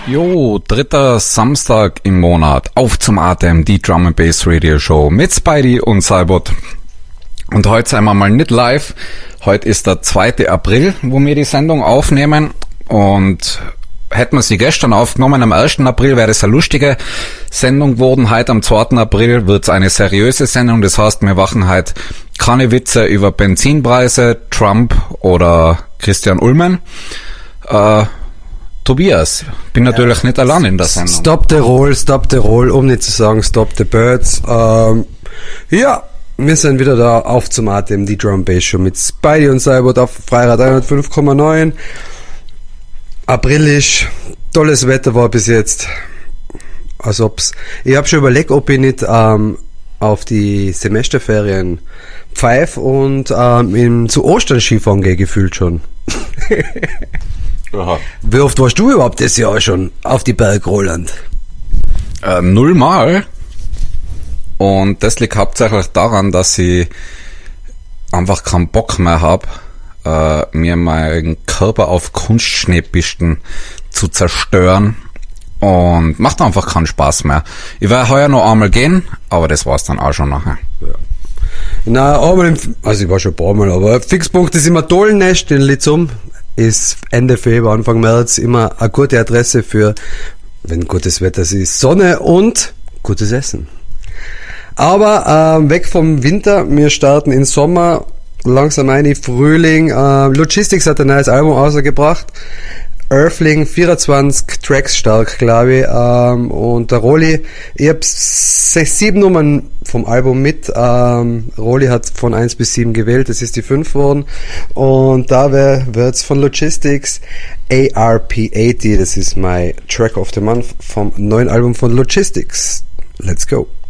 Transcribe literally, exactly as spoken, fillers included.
Jo, dritter Samstag im Monat. Auf zum Atem, die Drum and Bass Radio Show mit Spidey und Cybot. Und heute sind wir mal nicht live. Heute ist der zweite April, wo wir die Sendung aufnehmen. Und hätten wir sie gestern aufgenommen, am ersten April, wäre es eine lustige Sendung geworden. Heute am zweiten April wird es eine seriöse Sendung. Das heißt, wir machen heute keine Witze über Benzinpreise, Trump oder Christian Ullmann. Äh, Tobias, bin natürlich ja, nicht allein in der Sendung. Stop the roll, stop the roll, um nicht zu sagen stop the birds. Ähm, ja, wir sind wieder da auf zum Atem, die Drum Bass Show mit Spidey und Cybot auf Freirad hundertfünf Komma neun. Aprilisch, tolles Wetter war bis jetzt. Als ob's, ich habe schon überlegt, ob ich nicht ähm, auf die Semesterferien pfeife und ähm, in, zu Ostern Skifahren gehe, gefühlt schon. Aha. Wie oft warst du überhaupt das Jahr schon auf die Berg Roland? Äh, nullmal. Und das liegt hauptsächlich daran, dass ich einfach keinen Bock mehr habe, äh, mir meinen Körper auf Kunstschneepisten zu zerstören. Und macht einfach keinen Spaß mehr. Ich werde heuer noch einmal gehen, aber das war's dann auch schon nachher. Ja. Na, einmal, im, also ich war schon ein paar Mal, aber Fixpunkt ist immer Dollennest in Litzum. Ist Ende Februar, Anfang März immer eine gute Adresse für, wenn gutes Wetter ist, Sonne und gutes Essen. Aber ähm, weg vom Winter, wir starten im Sommer, langsam ein, Frühling. Äh, Logistics hat ein neues Album rausgebracht. Earthling, vierundzwanzig Tracks stark, glaube ich. Ähm, und der Rolli, ich habe sechs, sieben Nummern vom Album mit. Ähm, Rolli hat von eins bis sieben gewählt, das ist die fünf worden. Und da wird's von Logistics A R P achtzig, das ist mein Track of the Month vom neuen Album von Logistics. Let's go.